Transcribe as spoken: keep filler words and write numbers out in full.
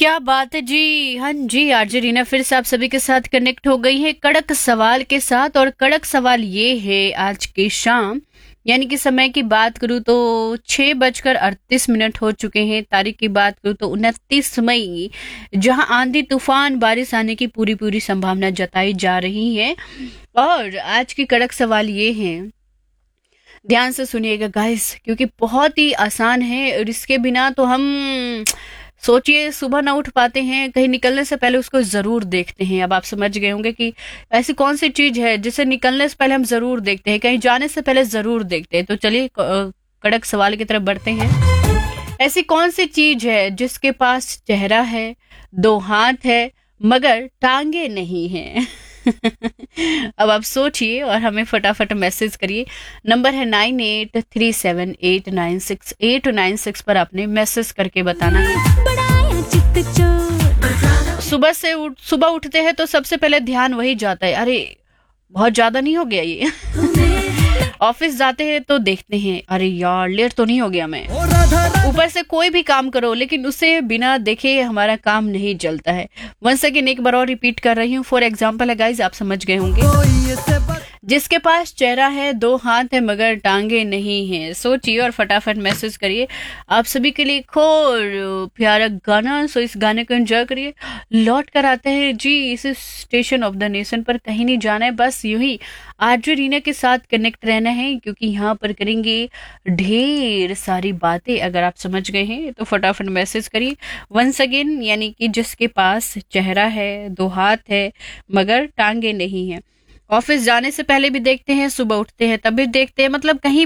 क्या बात है जी। हाँ जी, आरजे रीना फिर से आप सभी के साथ कनेक्ट हो गई है कड़क सवाल के साथ। और कड़क सवाल ये है आज की शाम, यानी कि समय की बात करूँ तो छह बजकर अड़तीस मिनट हो चुके हैं। तारीख की बात करूँ तो उनतीस मई, जहां आंधी तूफान बारिश आने की पूरी पूरी संभावना जताई जा रही है। और आज की कड़क सवाल ये है, ध्यान से सुनिएगा गाइस, क्योंकि बहुत ही आसान है और इसके बिना तो हम सोचिए सुबह ना उठ पाते हैं। कहीं निकलने से पहले उसको जरूर देखते हैं। अब आप समझ गए होंगे कि ऐसी कौन सी चीज है जिसे निकलने से पहले हम जरूर देखते हैं, कहीं जाने से पहले जरूर देखते हैं। तो चलिए कड़क सवाल की तरफ बढ़ते हैं। ऐसी कौन सी चीज है जिसके पास चेहरा है, दो हाथ है, मगर टांगे नहीं है? अब आप सोचिए और हमें फटाफट मैसेज करिए। नंबर है nine eight three seven eight nine six eight nine six पर आपने मैसेज करके बताना है। सुबह से उठ सुबह उठते हैं तो सबसे पहले ध्यान वही जाता है, अरे बहुत ज्यादा नहीं हो गया ये? ऑफिस जाते हैं तो देखते हैं, अरे यार लेट तो नहीं हो गया मैं? ऊपर से कोई भी काम करो लेकिन उसे बिना देखे हमारा काम नहीं चलता है। वंस अगेन एक बार और रिपीट कर रही हूँ। फॉर एग्जाम्पल है गाइज, आप समझ गए होंगे। जिसके पास चेहरा है, दो हाथ है, मगर टांगे नहीं है। सोचिए और फटाफट मैसेज करिए। आप सभी के लिए एक और प्यारा गाना, सो इस गाने को एंजॉय करिए। लौट कर आते हैं जी इस स्टेशन ऑफ द नेशन पर। कहीं नहीं जाना है, बस यूं ही आरजे रीना के साथ कनेक्ट रहना है, क्योंकि यहाँ पर करेंगे ढेर सारी बातें। अगर आप समझ गए हैं तो फटाफट मैसेज करिए। वंस अगेन, यानी कि जिसके पास चेहरा है, दो हाथ है, मगर टांगे नहीं है। ऑफिस जाने से पहले भी देखते हैं, सुबह उठते हैं तब भी देखते हैं, मतलब कहीं